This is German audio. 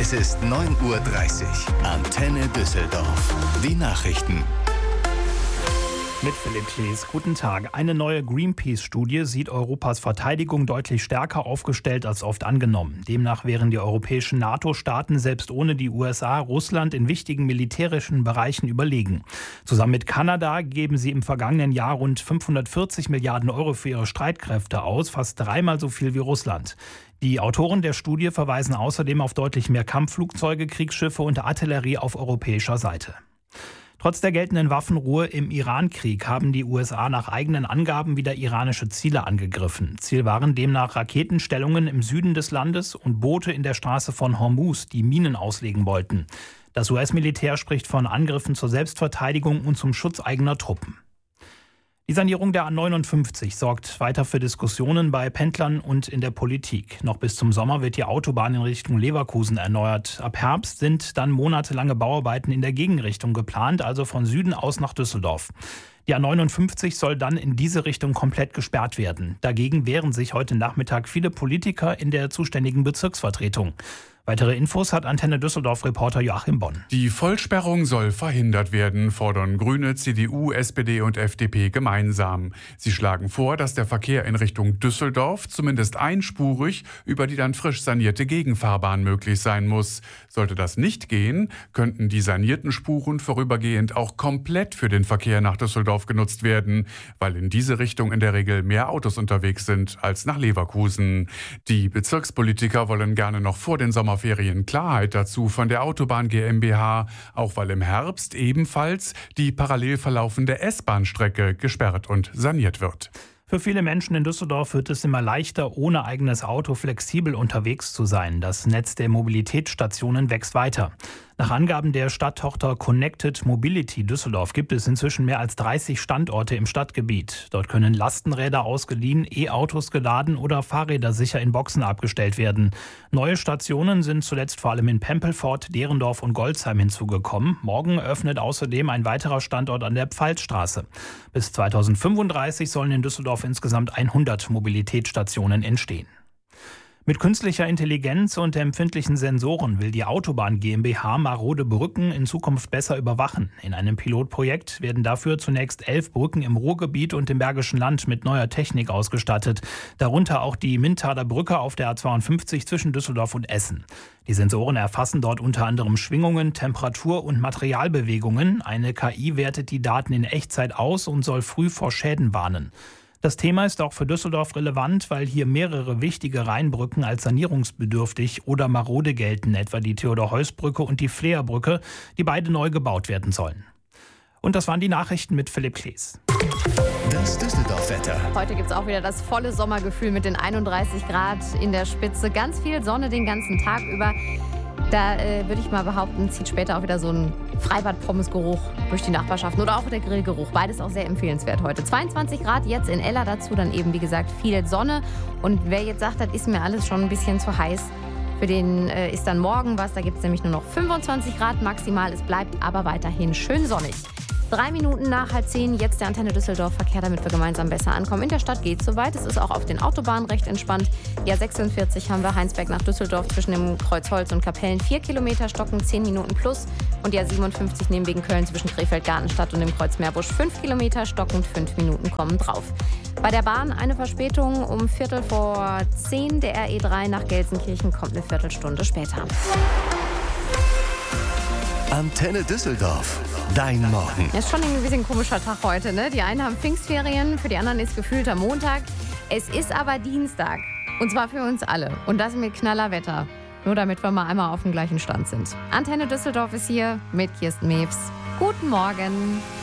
Es ist 9:30 Uhr. Antenne Düsseldorf. Die Nachrichten. Mit Philipp Klees. Guten Tag. Eine neue Greenpeace-Studie sieht Europas Verteidigung deutlich stärker aufgestellt als oft angenommen. Demnach wären die europäischen NATO-Staaten selbst ohne die USA Russland in wichtigen militärischen Bereichen überlegen. Zusammen mit Kanada geben sie im vergangenen Jahr rund 540 Milliarden Euro für ihre Streitkräfte aus, fast dreimal so viel wie Russland. Die Autoren der Studie verweisen außerdem auf deutlich mehr Kampfflugzeuge, Kriegsschiffe und Artillerie auf europäischer Seite. Trotz der geltenden Waffenruhe im Iran-Krieg haben die USA nach eigenen Angaben wieder iranische Ziele angegriffen. Ziel waren demnach Raketenstellungen im Süden des Landes und Boote in der Straße von Hormuz, die Minen auslegen wollten. Das US-Militär spricht von Angriffen zur Selbstverteidigung und zum Schutz eigener Truppen. Die Sanierung der A59 sorgt weiter für Diskussionen bei Pendlern und in der Politik. Noch bis zum Sommer wird die Autobahn in Richtung Leverkusen erneuert. Ab Herbst sind dann monatelange Bauarbeiten in der Gegenrichtung geplant, also von Süden aus nach Düsseldorf. Die A59 soll dann in diese Richtung komplett gesperrt werden. Dagegen wehren sich heute Nachmittag viele Politiker in der zuständigen Bezirksvertretung. Weitere Infos hat Antenne Düsseldorf-Reporter Joachim Bonn. Die Vollsperrung soll verhindert werden, fordern Grüne, CDU, SPD und FDP gemeinsam. Sie schlagen vor, dass der Verkehr in Richtung Düsseldorf zumindest einspurig über die dann frisch sanierte Gegenfahrbahn möglich sein muss. Sollte das nicht gehen, könnten die sanierten Spuren vorübergehend auch komplett für den Verkehr nach Düsseldorf genutzt werden, weil in diese Richtung in der Regel mehr Autos unterwegs sind als nach Leverkusen. Die Bezirkspolitiker wollen gerne noch vor den Sommerferien Klarheit dazu von der Autobahn GmbH, auch weil im Herbst ebenfalls die parallel verlaufende S-Bahn-Strecke gesperrt und saniert wird. Für viele Menschen in Düsseldorf wird es immer leichter, ohne eigenes Auto flexibel unterwegs zu sein. Das Netz der Mobilitätsstationen wächst weiter. Nach Angaben der Stadttochter Connected Mobility Düsseldorf gibt es inzwischen mehr als 30 Standorte im Stadtgebiet. Dort können Lastenräder ausgeliehen, E-Autos geladen oder Fahrräder sicher in Boxen abgestellt werden. Neue Stationen sind zuletzt vor allem in Pempelfort, Derendorf und Golzheim hinzugekommen. Morgen öffnet außerdem ein weiterer Standort an der Pfalzstraße. Bis 2035 sollen in Düsseldorf insgesamt 100 Mobilitätsstationen entstehen. Mit künstlicher Intelligenz und empfindlichen Sensoren will die Autobahn GmbH marode Brücken in Zukunft besser überwachen. In einem Pilotprojekt werden dafür zunächst 11 Brücken im Ruhrgebiet und im Bergischen Land mit neuer Technik ausgestattet. Darunter auch die Mintaler Brücke auf der A52 zwischen Düsseldorf und Essen. Die Sensoren erfassen dort unter anderem Schwingungen, Temperatur und Materialbewegungen. Eine KI wertet die Daten in Echtzeit aus und soll früh vor Schäden warnen. Das Thema ist auch für Düsseldorf relevant, weil hier mehrere wichtige Rheinbrücken als sanierungsbedürftig oder marode gelten, etwa die Theodor-Heuss-Brücke und die Fleerbrücke, die beide neu gebaut werden sollen. Und das waren die Nachrichten mit Philipp Klees. Das Düsseldorf-Wetter. Heute gibt es auch wieder das volle Sommergefühl mit den 31 Grad in der Spitze. Ganz viel Sonne den ganzen Tag über. Da würde ich mal behaupten, zieht später auch wieder so ein Freibad-Pommes-Geruch durch die Nachbarschaften oder auch der Grillgeruch. Beides auch sehr empfehlenswert heute. 22 Grad jetzt in Ella, dazu dann eben, wie gesagt, viel Sonne. Und wer jetzt sagt, das ist mir alles schon ein bisschen zu heiß, für den ist dann morgen was. Da gibt es nämlich nur noch 25 Grad maximal. Es bleibt aber weiterhin schön sonnig. 3 Minuten nach 9:30, jetzt der Antenne Düsseldorf Verkehr, damit wir gemeinsam besser ankommen. In der Stadt geht es soweit. Es ist auch auf den Autobahnen recht entspannt. Die A46 haben wir Heinsberg nach Düsseldorf zwischen dem Kreuz Holz und Kapellen 4 Kilometer, stocken 10 Minuten plus. Und die A57 nehmen wegen Köln zwischen Krefeld-Gartenstadt und dem Kreuz Meerbusch 5 Kilometer, stockend 5 Minuten kommen drauf. Bei der Bahn eine Verspätung um 9:15. Der RE3 nach Gelsenkirchen kommt eine Viertelstunde später. Antenne Düsseldorf. Dein Morgen. Ja, ist schon ein bisschen ein komischer Tag heute, ne? Die einen haben Pfingstferien, für die anderen ist gefühlter Montag. Es ist aber Dienstag. Und zwar für uns alle. Und das mit Knallerwetter. Nur damit wir mal einmal auf dem gleichen Stand sind. Antenne Düsseldorf ist hier mit Kirsten Mewes. Guten Morgen.